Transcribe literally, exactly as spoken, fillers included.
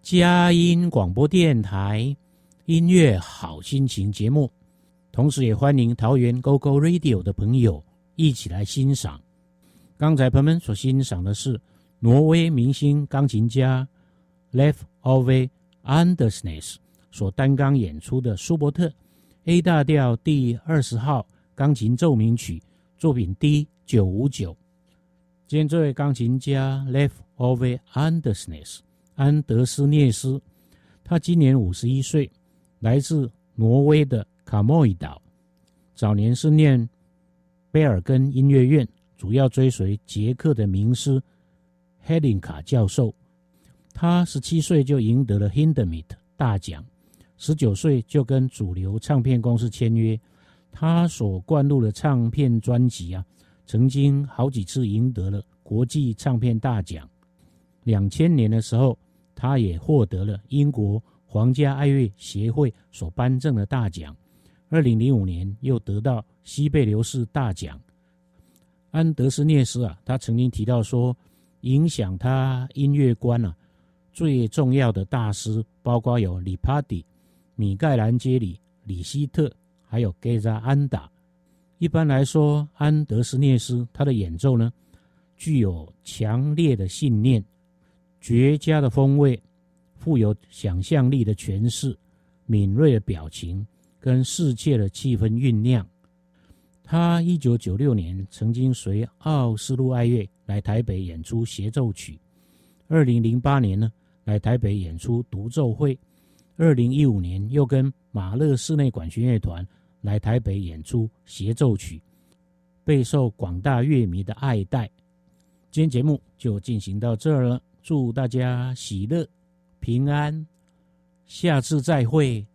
佳音广播电台音乐好心情节目，同时也欢迎桃园 Go Go Radio 的朋友一起来欣赏。刚才朋友们所欣赏的是挪威明星钢琴家 Leif Ove Andersnes 所担纲演出的舒伯特 A 大调第二十号钢琴奏鸣曲作品 D 九五九。今天这位钢琴家 Leif Ove Andersnes 安德斯涅斯，他今年五十一岁，来自挪威的卡莫伊岛。早年是念贝尔根音乐院，主要追随捷克的名师 Helinka 教授。他十七岁就赢得了 Hindemith 大奖，十九岁就跟主流唱片公司签约。他所灌录的唱片专辑啊，曾经好几次赢得了国际唱片大奖。两千年的时候，他也获得了英国皇家爱乐协会所颁证的大奖。二零零五年又得到西贝流士大奖。安德斯涅斯啊，他曾经提到说，影响他音乐观啊最重要的大师包括有里帕蒂、米盖兰杰里、里希特，还有盖扎安达。一般来说，安德斯涅斯他的演奏呢，具有强烈的信念、绝佳的风味、富有想象力的诠释、敏锐的表情跟世界的气氛酝酿。他一九九六年曾经随奥斯陆爱乐来台北演出协奏曲，二零零八年呢来台北演出独奏会，二零一五年又跟马勒室内管弦乐团来台北演出协奏曲，备受广大乐迷的爱戴。今天节目就进行到这儿了，祝大家喜乐平安，下次再会。